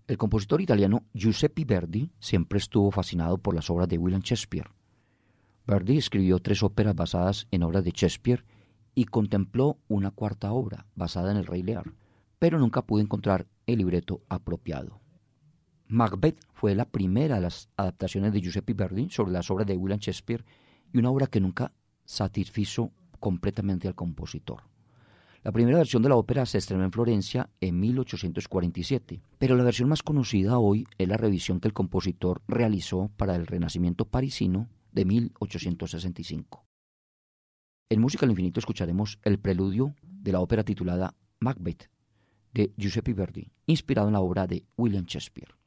El compositor italiano Giuseppe Verdi siempre estuvo fascinado por las obras de William Shakespeare. Verdi escribió 3 óperas basadas en obras de Shakespeare y contempló una cuarta obra basada en El Rey Lear, pero nunca pudo encontrar el libreto apropiado. Macbeth fue la primera de las adaptaciones de Giuseppe Verdi sobre las obras de William Shakespeare y una obra que nunca satisfizo completamente al compositor. La primera versión de la ópera se estrenó en Florencia en 1847, pero la versión más conocida hoy es la revisión que el compositor realizó para el Renacimiento parisino de 1865. En Música al Infinito escucharemos el preludio de la ópera titulada Macbeth de Giuseppe Verdi, inspirado en la obra de William Shakespeare.